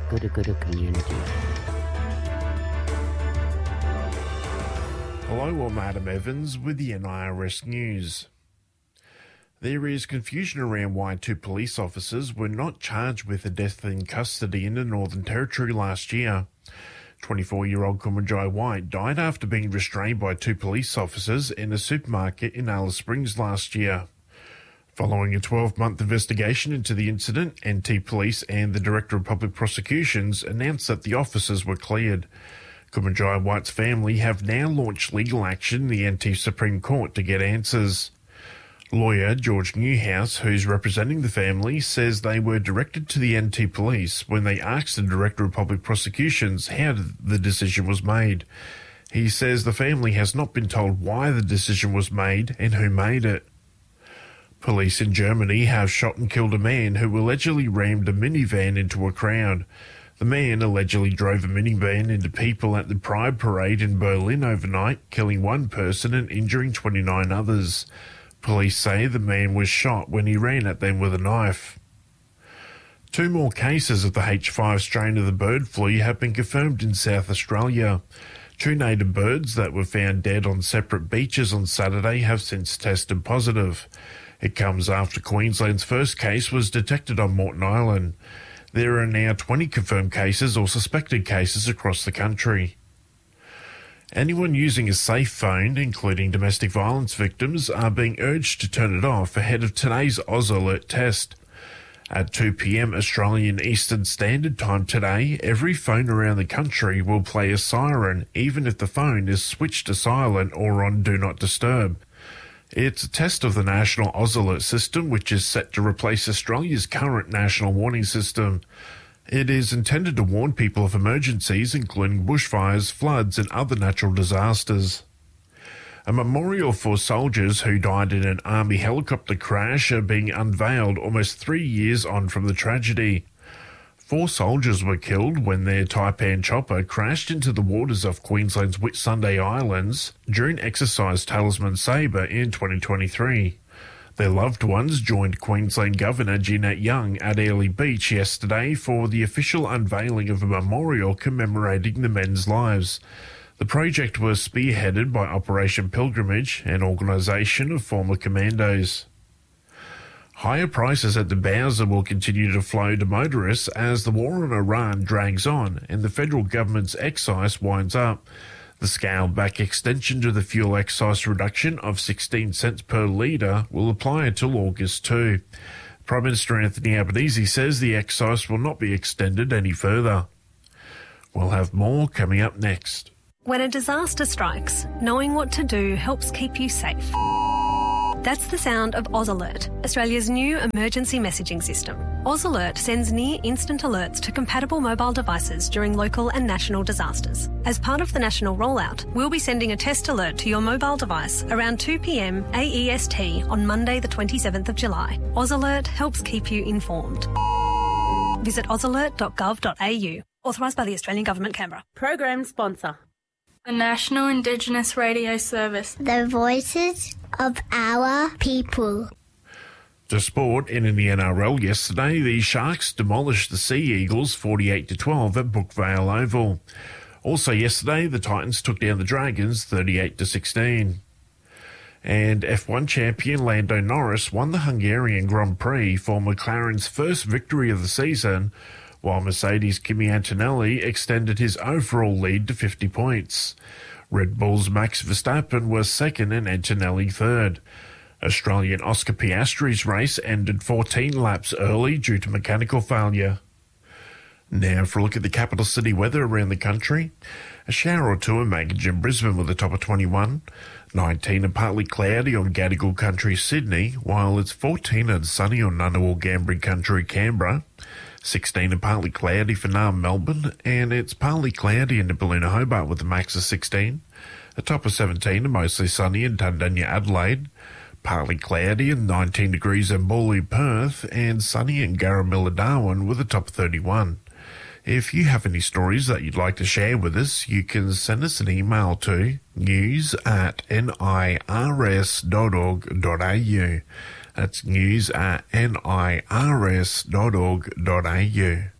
Good community. Hello, I'm Adam Evans with the NIRS News. There is confusion around why 2 police officers were not charged with a death in custody in the Northern Territory last year. 24-year-old Kumanjai White died after being restrained by 2 police officers in a supermarket in Alice Springs last year. Following a 12-month investigation into the incident, NT Police and the Director of Public Prosecutions announced that the officers were cleared. Kumanjai White's family have now launched legal action in the NT Supreme Court to get answers. Lawyer George Newhouse, who's representing the family, says they were directed to the NT Police when they asked the Director of Public Prosecutions how the decision was made. He says the family has not been told why the decision was made and who made it. Police in Germany have shot and killed a man who allegedly rammed a minivan into a crowd. The man allegedly drove a minivan into people at the Pride Parade in Berlin overnight, killing 1 person and injuring 29 others. Police say the man was shot when he ran at them with a knife. 2 more cases of the H5 strain of the bird flu have been confirmed in South Australia. 2 native birds that were found dead on separate beaches on Saturday have since tested positive. It comes after Queensland's first case was detected on Moreton Island. There are now 20 confirmed cases or suspected cases across the country. Anyone using a safe phone, including domestic violence victims, are being urged to turn it off ahead of today's Oz Alert test. At 2 p.m. Australian Eastern Standard Time today, every phone around the country will play a siren, even if the phone is switched to silent or on Do Not Disturb. It's a test of the National Oz Alert system, which is set to replace Australia's current national warning system. It is intended to warn people of emergencies, including bushfires, floods, and other natural disasters. A memorial for soldiers who died in an army helicopter crash are being unveiled almost 3 years on from the tragedy. 4 soldiers were killed when their Taipan chopper crashed into the waters off Queensland's Whitsunday Islands during Exercise Talisman Sabre in 2023. Their loved ones joined Queensland Governor Jeanette Young at Airlie Beach yesterday for the official unveiling of a memorial commemorating the men's lives. The project was spearheaded by Operation Pilgrimage, an organisation of former commandos. Higher prices at the Bowser will continue to flow to motorists as the war on Iran drags on and the federal government's excise winds up. The scaled-back extension to the fuel excise reduction of 16 cents per litre will apply until August 2. Prime Minister Anthony Albanese says the excise will not be extended any further. We'll have more coming up next. When a disaster strikes, knowing what to do helps keep you safe. That's the sound of Oz Alert, Australia's new emergency messaging system. Oz Alert sends near-instant alerts to compatible mobile devices during local and national disasters. As part of the national rollout, we'll be sending a test alert to your mobile device around 2 p.m. AEST on Monday the 27th of July. Oz Alert helps keep you informed. Visit ozalert.gov.au. Authorised by the Australian Government, Canberra. Program sponsor. The National Indigenous Radio Service. The voices of our people. To sport, and in the NRL yesterday, the Sharks demolished the Sea Eagles 48-12 at Brookvale Oval. Also yesterday, the Titans took down the Dragons 38-16. And F1 champion Lando Norris won the Hungarian Grand Prix for McLaren's first victory of the season, while Mercedes' Kimi Antonelli extended his overall lead to 50 points. Red Bull's Max Verstappen was second and Antonelli third. Australian Oscar Piastri's race ended 14 laps early due to mechanical failure. Now for a look at the capital city weather around the country. A shower or two in Mangadin and Brisbane with a top of 21. 19 and partly cloudy on Gadigal Country, Sydney, while it's 14 and sunny on Ngunnawal Gambri Country, Canberra. 16 and partly cloudy for Naarm, Melbourne, and it's partly cloudy in Nibbaluna, Hobart with a max of 16. A top of 17 and mostly sunny in Tundanya, Adelaide. Partly cloudy and 19 degrees in Bawley, Perth, and sunny in Garramilla, Darwin with a top of 31. If you have any stories that you'd like to share with us, you can send us an email to news@nirs.org.au. That's news@nirs.org.au.